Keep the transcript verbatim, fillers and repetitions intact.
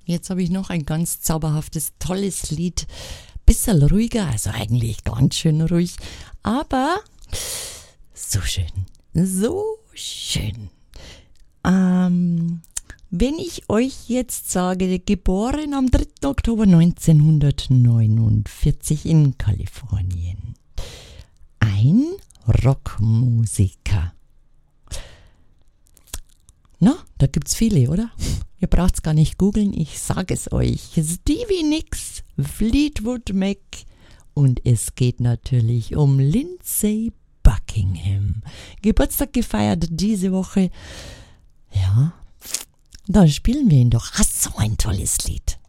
Jetzt habe ich noch ein ganz zauberhaftes, tolles Lied. Bisschen ruhiger, also eigentlich ganz schön ruhig, aber so schön, so schön. Ähm, wenn ich euch jetzt sage, geboren am dritten Oktober neunzehnhundertneunundvierzig in Kalifornien, ein Rockmusiker. Na, da gibt's viele, oder? Ihr braucht's gar nicht googeln, ich sage es euch. Stevie Nicks, Fleetwood Mac und es geht natürlich um Lindsey Buckingham. Geburtstag gefeiert diese Woche. Ja, dann spielen wir ihn doch. Ach, so ein tolles Lied.